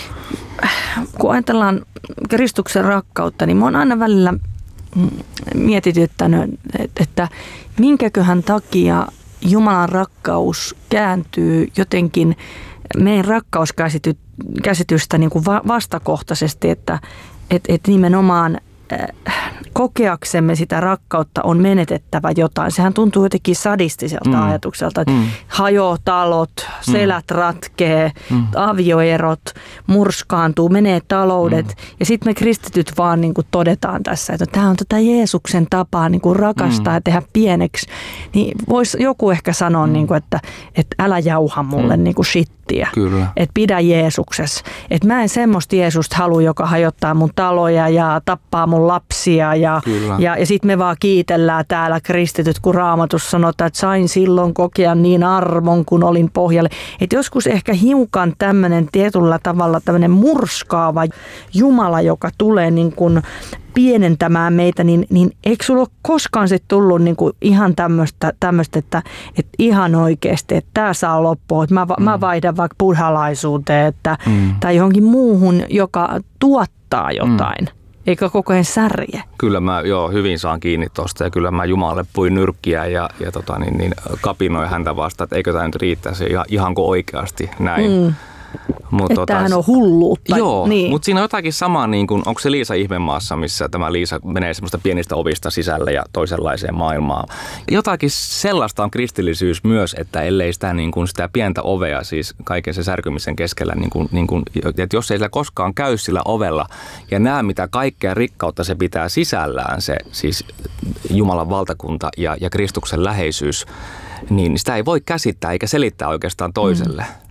Kun ajatellaan Kristuksen rakkautta, niin mä oon aina välillä mietityttänyt, että minkäköhän takia Jumalan rakkaus kääntyy jotenkin meidän rakkauskäsitystä niin kuin vastakohtaisesti, että et, et nimenomaan kokeaksemme sitä rakkautta on menetettävä jotain. Sehän tuntuu jotenkin sadistiselta mm. ajatukselta, että mm. hajoaa talot, selät mm. ratkee, mm. avioerot, murskaantuu, menee taloudet. Mm. Ja sitten me kristityt vaan niin kuin todetaan tässä, että tämä on tätä Jeesuksen tapaa niin kuin rakastaa mm. ja tehdä pieneksi. Niin voisi joku ehkä sanoa, mm. niin kuin, että, että älä jauha mulle mm. niin kuin shittiä. Että pidä Jeesuksessa. Että mä en semmoista Jeesusta halua, joka hajottaa mun taloja ja tappaa mun lapsia ja, ja, ja sitten me vaan kiitellään täällä kristityt, kun Raamatussa sanotaan, että sain silloin kokea niin armon, kun olin pohjalle. Että joskus ehkä hiukan tämmöinen tietyllä tavalla tämmöinen murskaava Jumala, joka tulee niin kuin pienentämään meitä, niin, niin eikö sulla ole koskaan sit tullut niin kuin ihan tämmöistä, tämmöistä että, että ihan oikeasti, että tämä saa loppua, että mä, mm. mä vaihdan vaikka buddhalaisuuteen että, mm. tai johonkin muuhun, joka tuottaa jotain. Mm. Eikä koko ajan särje. Kyllä mä joo, hyvin saan kiinni tuosta ja kyllä mä Jumalalle puin nyrkkiä ja, ja tota, niin, niin, kapinoin häntä vastaan, että eikö tämä nyt riittäisi ihan, ihanko oikeasti näin. Mm. Mut, että tämähän on hulluutta. Joo, niin. Mutta siinä on jotakin samaa, niin kuin, onko se Liisa Ihmemaassa, missä tämä Liisa menee semmoista pienistä ovista sisälle ja toisenlaiseen maailmaan. Jotakin sellaista on kristillisyys myös, että ellei sitä, niin kuin, sitä pientä ovea, siis kaiken se särkymisen keskellä, niin kuin, niin kuin, että jos ei sillä koskaan käy sillä ovella ja näe mitä kaikkea rikkautta se pitää sisällään, se siis Jumalan valtakunta ja, ja Kristuksen läheisyys, niin sitä ei voi käsittää eikä selittää oikeastaan toiselle. Mm.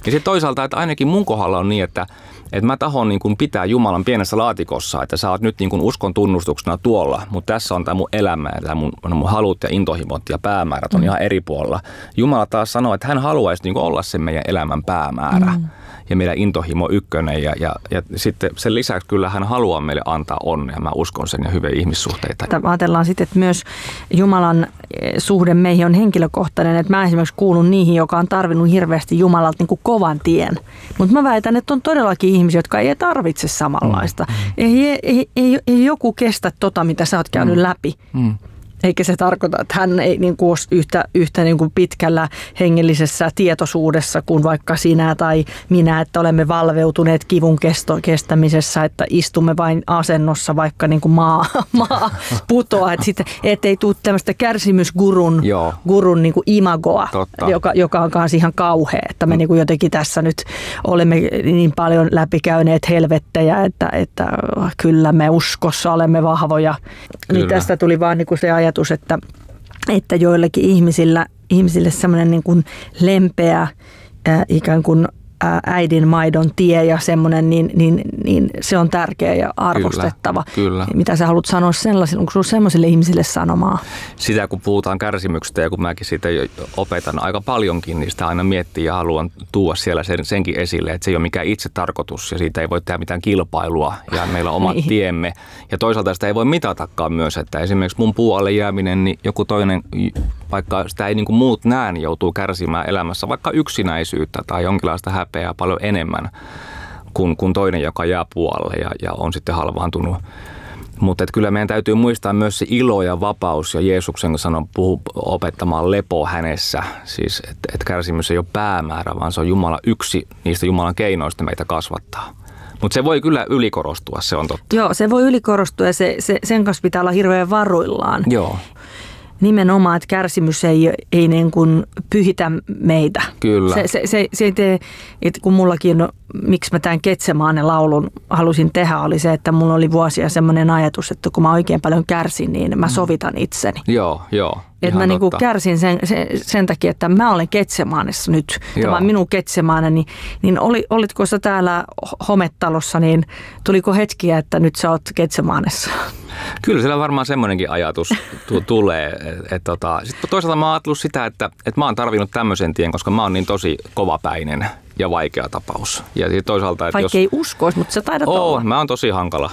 Ja sitten toisaalta, että ainakin mun kohdalla on niin, että, että mä tahon niin kuin pitää Jumalan pienessä laatikossa, että sä oot nyt niin kuin uskon tunnustuksena tuolla, mutta tässä on tämä mun elämä ja tämä mun, mun halut ja intohimot ja päämäärät on mm. ihan eri puolella. Jumala taas sanoo, että hän haluaisi niin kuin olla se meidän elämän päämäärä. Mm. Ja meidän intohimo ykkönen ja, ja, ja sitten sen lisäksi kyllä hän haluaa meille antaa onnea. Mä uskon sen ja hyviä ihmissuhteita. Ajatellaan sitten, että myös Jumalan suhde meihin on henkilökohtainen. Että mä esimerkiksi kuulun niihin, joka on tarvinnut hirveästi Jumalalta niin kuin kovan tien. Mutta mä väitän, että on todellakin ihmisiä, jotka ei tarvitse samanlaista. Mm. Ei, ei, ei, ei, ei joku kestä tota, mitä sä oot käynyt mm. läpi. Mm. Eikä se tarkoita, että hän ei niin kuin ole yhtä, yhtä niin kuin pitkällä hengellisessä tietoisuudessa kuin vaikka sinä tai minä, että olemme valveutuneet kivun kesto, kestämisessä, että istumme vain asennossa, vaikka niin kuin maa, maa putoaa. Että sitten, ettei tule tämmöistä kärsimysgurun gurun niin kuin imagoa, joka, joka on kanssa ihan kauhea. Että me mm. niin kuin jotenkin tässä nyt olemme niin paljon läpikäyneet helvettejä, että, että kyllä me uskossa olemme vahvoja. Kyllä. Niin tästä tuli vaan niin kuin se ajatus, Että, että joillekin ihmisillä, ihmisille semmoinen niin kuin lempeä ää, ikään kuin ää, äidin maidon tie ja semmoinen, niin, niin, niin se on tärkeä ja arvostettava. Kyllä, kyllä. Mitä sä haluat sanoa sellaisille, onko sinulla semmoisille ihmisille sanomaa? Sitä kun puhutaan kärsimyksestä ja kun mäkin siitä opetan aika paljonkin, niin sitä aina miettii ja haluan tuoda siellä sen, senkin esille, että se ei ole mikään itse tarkoitus ja siitä ei voi tehdä mitään kilpailua ja meillä on omat niin. tiemme. Ja toisaalta sitä ei voi mitatakaan myös, että esimerkiksi mun puualle jääminen, niin joku toinen, vaikka sitä ei niin kuin muut näe, niin joutuu kärsimään elämässä vaikka yksinäisyyttä tai jonkinlaista häpeää paljon enemmän kuin, kuin toinen, joka jää puolelle ja, ja on sitten halvaantunut. Mutta kyllä meidän täytyy muistaa myös se ilo ja vapaus ja Jeesuksen sanon puhu opettamaan lepo hänessä. Siis, että et kärsimys ei ole päämäärä, vaan se on Jumala yksi niistä Jumalan keinoista meitä kasvattaa. Mutta se voi kyllä ylikorostua, se on totta. Joo, se voi ylikorostua ja se, se, sen kanssa pitää olla hirveän varuillaan. Joo. Nimenomaan, että kärsimys ei, ei niin kuin pyhitä meitä. Kyllä. Se, se, se, se ei tee, että kun mullakin, no, miksi mä tämän Getsemaanen laulun halusin tehdä, oli se, että mulla oli vuosia semmoinen ajatus, että kun mä oikein paljon kärsin, niin mä sovitan itseni. Joo, joo. Että mä niinku kärsin sen, sen, sen takia, että mä olen Getsemaanessa nyt. Joo. Tämä on minun Getsemaane. Niin, niin oli, olitko sä täällä hometalossa, niin tuliko hetkiä, että nyt sä oot Getsemaanessa? Kyllä siellä varmaan semmoinenkin ajatus t- tulee. Et, et, tota. Sitten toisaalta mä oon ajatellut sitä, että et mä oon tarvinnut tämmöisen tien, koska mä oon niin tosi kovapäinen ja vaikea tapaus. Ja toisaalta, että vaikka jos ei uskoisi, mutta sä taidat oo, olla. Mä oon tosi hankala.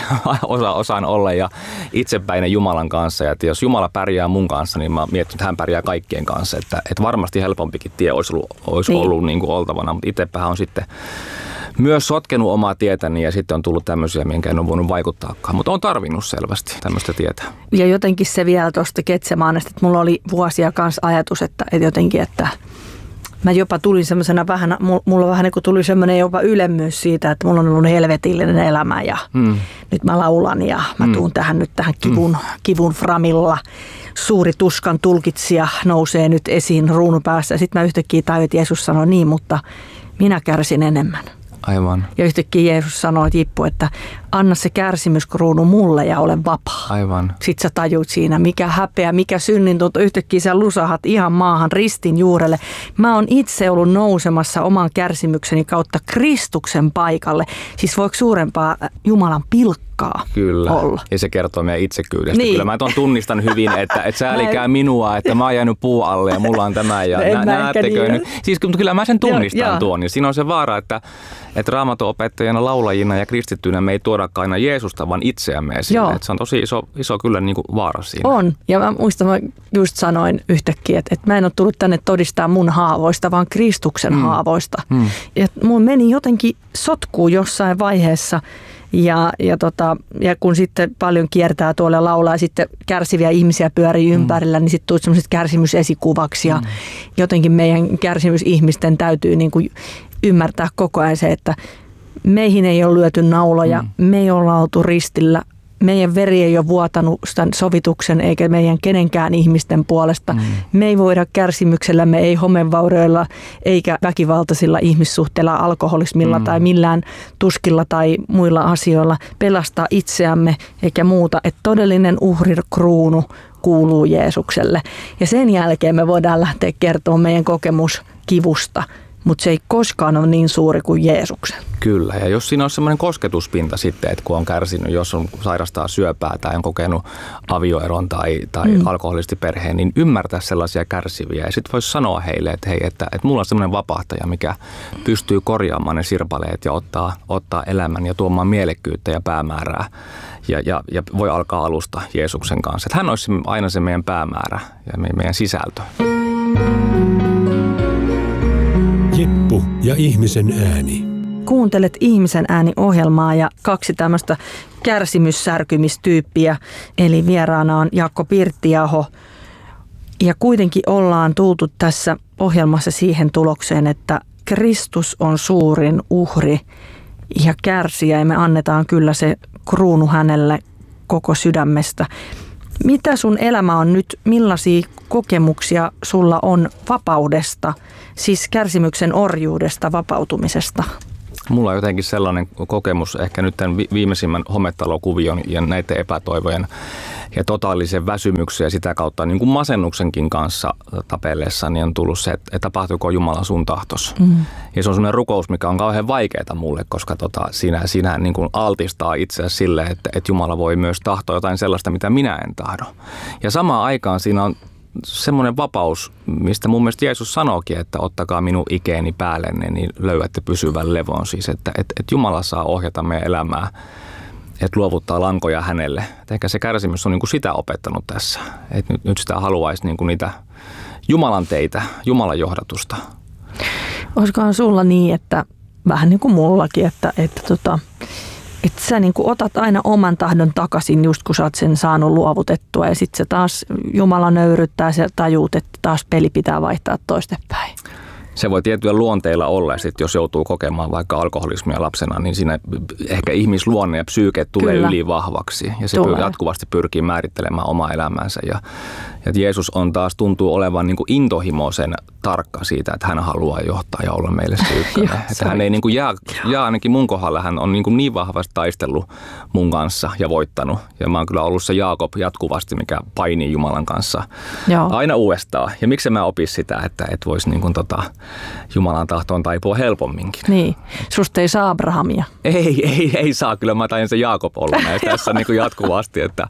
Osa, osaan olla ja itsepäinen Jumalan kanssa. Ja että jos Jumala pärjää mun kanssa, niin mä mietin, että hän pärjää kaikkien kanssa. Että, että varmasti helpompikin tie olisi ollut, olisi niin. ollut niin kuin oltavana, mutta itsepähän on sitten myös sotkenut omaa tietäni ja sitten on tullut tämmöisiä, minkä en ole voinut vaikuttaakaan. Mutta on tarvinnut selvästi tämmöistä tietä. Ja jotenkin se vielä tuosta Getsemaanesta, että mulla oli vuosia kanssa ajatus, että, että jotenkin, että mä jopa tulin semmoisena vähän, mulla vähän niin kuin tuli semmoinen jopa ylemmyys siitä, että mulla on ollut helvetillinen elämä ja mm. nyt mä laulan ja mä tuun mm. tähän nyt tähän kivun, mm. kivun framilla. Suuri tuskan tulkitsija nousee nyt esiin ruunun päässä ja sitten mä yhtäkkiä tajuin, että Jeesus sanoi niin, mutta minä kärsin enemmän. Aivan. Ja yhtäkkiä Jeesus sanoi, että Jippu, että anna se kärsimyskruunu mulle ja olen vapaa. Aivan. Sitten sä tajuut siinä, mikä häpeä, mikä synnintunto. Yhtäkkiä sä lusahat ihan maahan ristin juurelle. Mä oon itse ollut nousemassa oman kärsimykseni kautta Kristuksen paikalle. Siis voiko suurempaa Jumalan pilkkaa Kyllä. olla? Ja se kertoo meidän itsekyydestä. Niin. Kyllä mä ton tunnistan hyvin, että, että säälikää minua, että mä oon jäänyt puu alle ja mulla on tämä. Ja no nä, näettekö niin. nyt? Siis kyllä mä sen tunnistan ja, tuon. Ja siinä on se vaara, että, että Raamatun-opettajana, laulajina ja kristittyinä me ei tuodakaan aina Jeesusta, vaan itseämme esille. Että se on tosi iso, iso kyllä niin kuin vaara siinä. On. Ja mä muistan, mä just sanoin yhtäkkiä, että, että mä en ole tullut tänne todistaa mun haavoista, vaan Kristuksen mm. haavoista. Mm. Ja mun meni jotenkin sotkuu jossain vaiheessa. Ja, ja, tota, ja kun sitten paljon kiertää tuolla laulaa ja sitten kärsiviä ihmisiä pyörii ympärillä, mm. niin sitten tuli sellaiset kärsimysesikuvaksi. Ja mm. jotenkin meidän kärsimysihmisten täytyy niin kuin ymmärtää koko ajan se, että meihin ei ole lyöty nauloja, mm. me ei olla oltu ristillä. Meidän veri ei ole vuotanut tämän sovituksen eikä meidän kenenkään ihmisten puolesta. Mm. Me ei voida kärsimyksellä, me ei homevaurioilla eikä väkivaltaisilla ihmissuhteilla, alkoholismilla mm. tai millään tuskilla tai muilla asioilla pelastaa itseämme eikä muuta. Että todellinen uhrirkruunu kuuluu Jeesukselle. Ja sen jälkeen me voidaan lähteä kertomaan meidän kokemus kivusta. mutta se ei koskaan ole niin suuri kuin Jeesuksen. Kyllä, ja jos siinä on semmoinen kosketuspinta sitten, että kun on kärsinyt, jos on sairastaa syöpää tai on kokenut avioeron tai, tai mm. alkoholistiperheen, niin ymmärtää sellaisia kärsiviä. Ja sitten voisi sanoa heille, että hei, että, että mulla on semmoinen vapahtaja, mikä pystyy korjaamaan ne sirpaleet ja ottaa, ottaa elämän ja tuomaan mielekkyyttä ja päämäärää. Ja, ja, ja voi alkaa alusta Jeesuksen kanssa. Että hän olisi aina se meidän päämäärä ja meidän sisältö. Jippu ja ihmisen ääni. Kuuntelet Ihmisen ääni-ohjelmaa ja kaksi tämmöistä kärsimyssärkymistyyppiä. Eli vieraana on Jaakko Pirttiaho. Ja kuitenkin ollaan tultu tässä ohjelmassa siihen tulokseen, että Kristus on suurin uhri ja kärsijä. Ja me annetaan kyllä se kruunu hänelle koko sydämestä. Mitä sun elämä on nyt, millaisia kokemuksia sulla on vapaudesta, siis kärsimyksen orjuudesta, vapautumisesta? Mulla on jotenkin sellainen kokemus, ehkä nyt tämän viimeisimmän hometalokuvion ja näiden epätoivojen ja totaalisen väsymyksen ja sitä kautta niin kuin masennuksenkin kanssa tapelleessa, niin on tullut se, että tapahtuuko Jumala sun tahtos. Mm. Ja se on sellainen rukous, mikä on kauhean vaikeaa mulle, koska tota, siinä, siinä niin kuin altistaa itseäsi sille, että, että Jumala voi myös tahtoa jotain sellaista, mitä minä en tahdo. Ja samaan aikaan siinä on semmoinen vapaus, mistä mun mielestä Jeesus sanookin, että ottakaa minun ikeeni päällenne, niin löydätte pysyvän levon. Siis, että, että, että Jumala saa ohjata meidän elämää, että luovuttaa lankoja hänelle. Et ehkä se kärsimys on niin kuin sitä opettanut tässä. Että nyt, nyt sitä haluaisi niin kuin niitä Jumalan teitä, Jumalan johdatusta. Olisikohan sulla niin, että vähän niin kuin mullakin, että, että, tota, että sä niin kuin otat aina oman tahdon takaisin just kun sä oot sen saanut luovutettua ja sitten se taas Jumala nöyryttää ja tajuut, että taas peli pitää vaihtaa toistepäin. Se voi tietyllä luonteilla olla, ja sit jos joutuu kokemaan vaikka alkoholismia lapsena, niin siinä ehkä ihmisluonne ja psyyke tulee Kyllä. ylivahvaksi. Ja se tulee. jatkuvasti pyrkii määrittelemään omaa elämänsä. Ja, ja Jeesus on taas tuntuu olevan niin kuin intohimoisen tarkka siitä, että hän haluaa johtaa ja olla meille se ykkönen. Että hän ei niin kuin jää, jää, ainakin mun kohdalla, hän on niin, kuin niin vahvasti taistellut mun kanssa ja voittanut. Ja mä oon kyllä ollut se Jaakob jatkuvasti, mikä painii Jumalan kanssa Joo. aina uudestaan. Ja miksi mä opis sitä, että et vois niin kuin tota Jumalan tahtoon taipua helpomminkin. Niin. Susta ei saa Abrahamia. Ei, ei, ei saa. Kyllä mä tain se Jaakob olla näistä tässä niin kuin jatkuvasti. Että,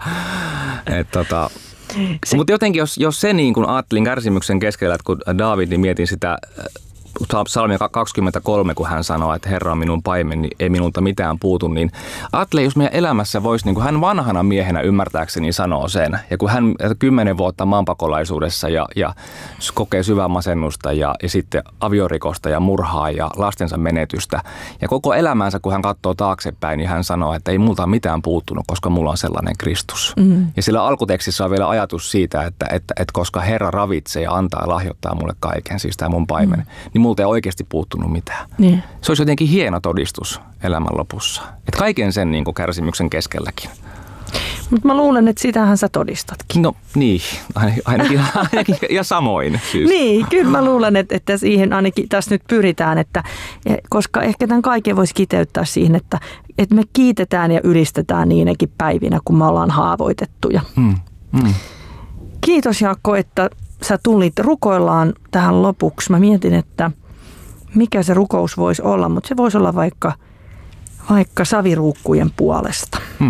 et, tota. Mutta jotenkin, jos, jos se niin kuin ajattelin kärsimyksen keskellä, että kun Daavid, niin mietin sitä Psalmia kaksikymmentäkolme, kun hän sanoo, että Herra on minun paimen, niin ei minulta mitään puutu, niin ajattelen, jos meidän elämässä voisi, niin kuin hän vanhana miehenä ymmärtääkseni sanoo sen, ja kun hän kymmenen vuotta maanpakolaisuudessa ja, ja kokee syvää masennusta ja, ja sitten aviorikosta ja murhaa ja lastensa menetystä, ja koko elämänsä, kun hän katsoo taaksepäin, niin hän sanoo, että ei multa mitään puuttunut, koska mulla on sellainen Kristus. Mm. Ja sillä alkutekstissä on vielä ajatus siitä, että, että, että koska Herra ravitsee ja antaa ja lahjoittaa mulle kaiken, siis tämä mun paimen, mm. niin multa ei oikeasti puuttunut mitään. Niin. Se olisi jotenkin hieno todistus elämän lopussa. Että kaiken sen niin kuin kärsimyksen keskelläkin. Mutta mä luulen, että sitähän sä todistatkin. No niin, ainakin, ainakin ja samoin. Siis. Niin, kyllä mä luulen, että, että siihen ainakin tässä nyt pyritään, että, koska ehkä tämän kaiken voisi kiteyttää siihen, että, että me kiitetään ja ylistetään niinäkin päivinä, kun me ollaan haavoitettuja. Hmm. Hmm. Kiitos Jaakko, että sä tulit. Rukoillaan tähän lopuksi. Mä mietin, että mikä se rukous voisi olla, mutta se voisi olla vaikka, vaikka saviruukkujen puolesta. Hmm.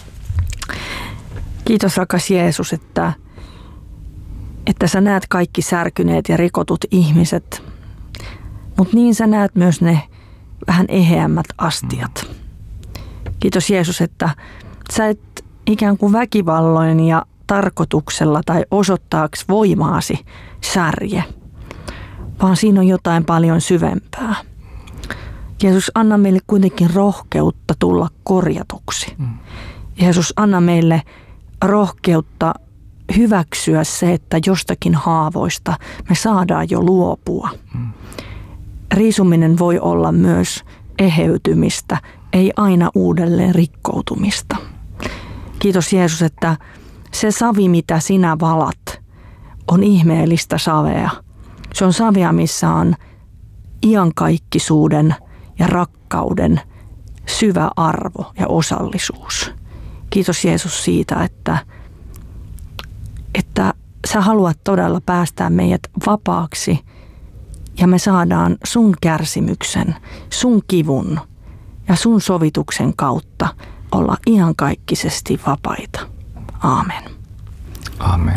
Kiitos rakas Jeesus, että, että sä näet kaikki särkyneet ja rikotut ihmiset, mutta niin sä näet myös ne vähän eheämmät astiat. Kiitos Jeesus, että sä et ikään kuin väkivalloin ja tarkoituksella tai osoittaaks voimaasi särje, vaan siinä on jotain paljon syvempää. Jeesus, anna meille kuitenkin rohkeutta tulla korjatuksi. Mm. Jeesus, anna meille rohkeutta hyväksyä se, että jostakin haavoista me saadaan jo luopua. Mm. Riisuminen voi olla myös eheytymistä, ei aina uudelleen rikkoutumista. Kiitos Jeesus, että se savi, mitä sinä valat, on ihmeellistä savea. Se on savea, missä on iankaikkisuuden ja rakkauden syvä arvo ja osallisuus. Kiitos Jeesus siitä, että, että sä haluat todella päästää meidät vapaaksi ja me saadaan sun kärsimyksen, sun kivun ja sun sovituksen kautta olla iankaikkisesti vapaita. Aamen. Aamen.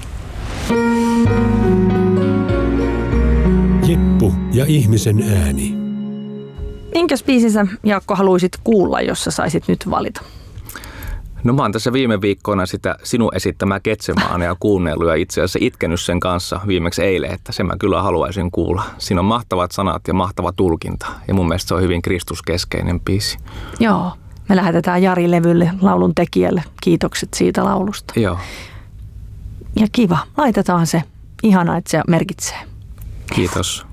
Jeppu ja ihmisen ääni. Minkäs biisin sä, Jaakko, haluaisit kuulla, jos sä saisit nyt valita? No mä oon tässä viime viikkoina sitä sinun esittämää Getsemaanea kuunnellut ja itse asiassa itkenyt sen kanssa viimeksi eilen, että sen mä kyllä haluaisin kuulla. Siinä on mahtavat sanat ja mahtava tulkinta ja mun mielestä se on hyvin kristuskeskeinen biisi. Joo, me lähetetään Jari-levylle, laulun tekijälle. Kiitokset siitä laulusta. Joo. Ja kiva, laitetaan se. Ihanaa, että se merkitsee. Kiitos.